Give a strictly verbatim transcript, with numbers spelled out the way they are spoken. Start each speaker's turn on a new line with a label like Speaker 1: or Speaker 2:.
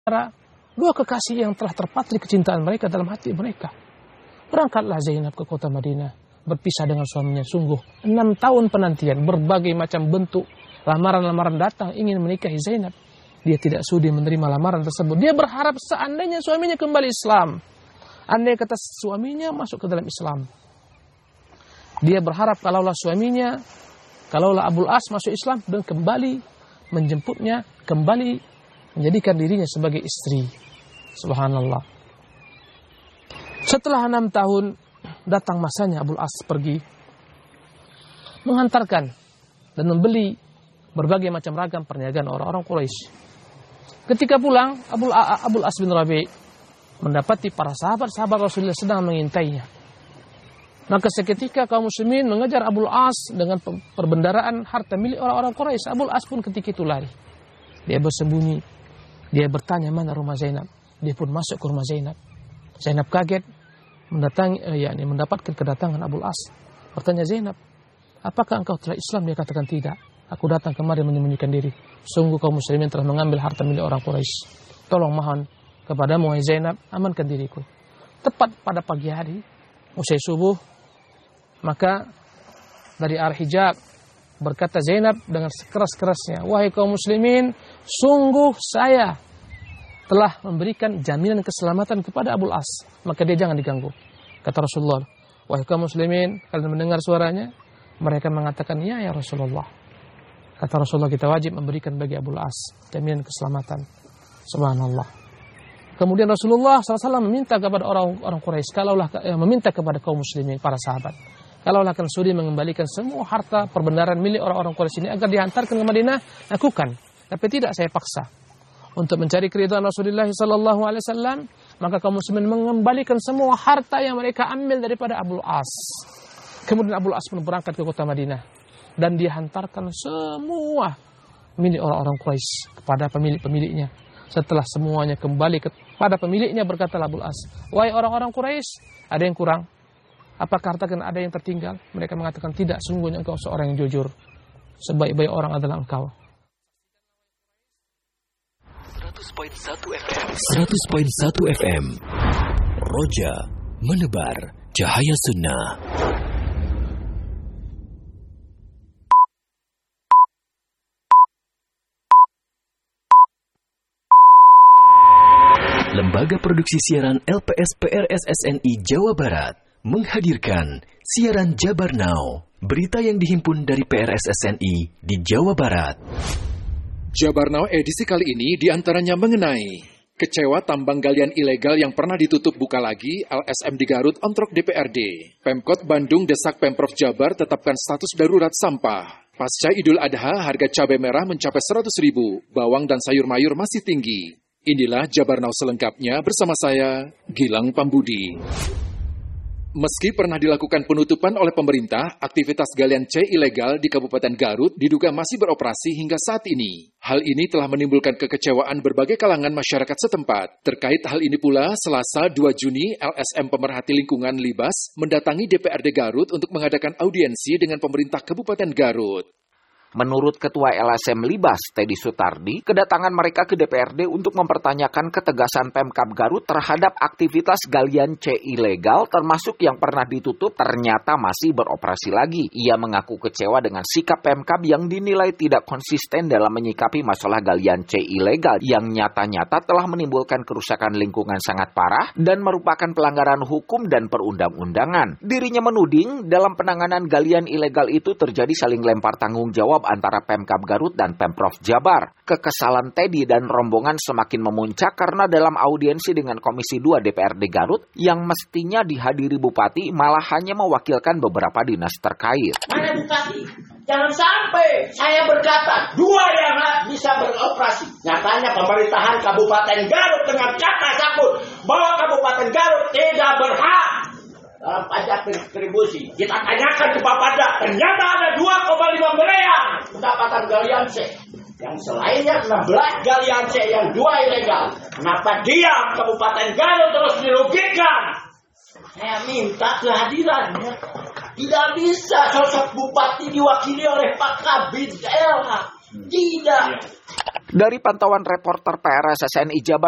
Speaker 1: dua kekasih yang telah terpatri kecintaan mereka dalam hati mereka. Berangkatlah Zainab ke kota Madinah, berpisah dengan suaminya. Sungguh enam tahun penantian, berbagai macam bentuk lamaran-lamaran datang ingin menikahi Zainab. Dia tidak sudi menerima lamaran tersebut. Dia berharap seandainya suaminya kembali Islam, andai kata suaminya masuk ke dalam Islam. Dia berharap kalaulah suaminya, kalaulah Abul As masuk Islam dan kembali menjemputnya, kembali menjadikan dirinya sebagai istri. Subhanallah. Setelah enam tahun datang masanya Abul As pergi menghantarkan dan membeli berbagai macam ragam perniagaan orang-orang Quraisy. Ketika pulang, Abul, Abul As bin Rabi' mendapati para sahabat-sahabat Rasulullah sedang mengintainya. Maka seketika kaum muslimin mengejar Abul As dengan perbendaraan harta milik orang-orang Quraisy. Abul As pun ketika itu lari. Dia bersembunyi. Dia bertanya mana rumah Zainab. Dia pun masuk ke rumah Zainab. Zainab kaget mendatangi, eh, yakni mendapatkan kedatangan Abul As. Bertanya, Zainab, apakah engkau telah Islam? Dia katakan tidak. Aku datang kemari menyembunyikan diri. Sungguh kaum muslimin telah mengambil harta milik orang Quraisy. Tolong mohon kepadamu wahai Zainab, amankan diriku. Tepat pada pagi hari, usai subuh, maka dari arah hijab berkata Zainab dengan sekeras-kerasnya, wahai kaum muslimin, sungguh saya telah memberikan jaminan keselamatan kepada Abul As, maka dia jangan diganggu. Kata Rasulullah, wahai kaum muslimin, kalian mendengar suaranya? Mereka mengatakan, ya ya Rasulullah. Kata Rasulullah, kita wajib memberikan bagi Abul As jaminan keselamatan. Subhanallah. Kemudian Rasulullah shallallahu alaihi wasallam meminta kepada orang-orang Quraisy, kalaulah eh, meminta kepada kaum muslimin, para sahabat, kalaulah kalian sudi mengembalikan semua harta perbendaharaan milik orang-orang Quraisy ini agar dihantarkan ke Madinah, lakukan. Tapi tidak saya paksa. Untuk mencari keridhaan Rasulullah shallallahu alaihi wasallam, maka kaum muslimin mengembalikan semua harta yang mereka ambil daripada Abul As. Kemudian Abul As pun berangkat ke kota Madinah dan dia hantarkan semua milik orang-orang Quraisy kepada pemilik-pemiliknya. Setelah semuanya kembali kepada pemiliknya, berkata Abul As, wahai orang-orang Quraisy, ada yang kurang? Apakah harta kalian ada yang tertinggal? Mereka mengatakan tidak, sungguhnya engkau seorang yang jujur. Sebaik-baik orang adalah engkau.
Speaker 2: seratus koma satu F M seratus koma satu F M Roja menebar cahaya sunnah. Lembaga Produksi Siaran L P S P R S S N I Jawa Barat menghadirkan Siaran Jabar Now, berita yang dihimpun dari P R S S N I di Jawa Barat.
Speaker 3: Jabar Now edisi kali ini diantaranya mengenai kecewa tambang galian ilegal yang pernah ditutup buka lagi, L S M di Garut ontrok D P R D. Pemkot Bandung desak Pemprov Jabar tetapkan status darurat sampah. Pasca Idul Adha harga cabai merah mencapai seratus ribu, bawang dan sayur mayur masih tinggi. Inilah Jabar Now selengkapnya bersama saya, Gilang Pambudi. Meski pernah dilakukan penutupan oleh pemerintah, aktivitas galian C ilegal di Kabupaten Garut diduga masih beroperasi hingga saat ini. Hal ini telah menimbulkan kekecewaan berbagai kalangan masyarakat setempat. Terkait hal ini pula, Selasa dua Juni, L S M Pemerhati Lingkungan Libas mendatangi D P R D Garut untuk mengadakan audiensi dengan pemerintah Kabupaten Garut.
Speaker 4: Menurut Ketua L S M Libas, Teddy Sutardi, kedatangan mereka ke D P R D untuk mempertanyakan ketegasan Pemkab Garut terhadap aktivitas galian C ilegal termasuk yang pernah ditutup ternyata masih beroperasi lagi. Ia mengaku kecewa dengan sikap Pemkab yang dinilai tidak konsisten dalam menyikapi masalah galian C ilegal yang nyata-nyata telah menimbulkan kerusakan lingkungan sangat parah dan merupakan pelanggaran hukum dan perundang-undangan. Dirinya menuding dalam penanganan galian ilegal itu terjadi saling lempar tanggung jawab antara Pemkab Garut dan Pemprov Jabar. Kekesalan Teddy dan rombongan semakin memuncak karena dalam audiensi dengan Komisi dua D P R D Garut yang mestinya dihadiri Bupati malah hanya mewakilkan beberapa dinas terkait.
Speaker 5: Mana Bupati? Jangan sampai saya berkata dua yang bisa beroperasi. Nyatanya pemerintahan Kabupaten Garut dengan kata sabut bahwa Kabupaten Garut tidak berhak dalam pajak distribusi. Kita tanyakan ke Bapeda, ternyata ada dua koma lima miliar pendapatan galian C. Yang selainnya enam belas galian C yang dua ilegal. Kenapa diam Kabupaten Garut terus dirugikan? Saya minta kehadirannya. Tidak bisa sosok bupati diwakili oleh Pak Kabid L H. Tidak.
Speaker 4: Dari pantauan reporter P R S S N I Jabar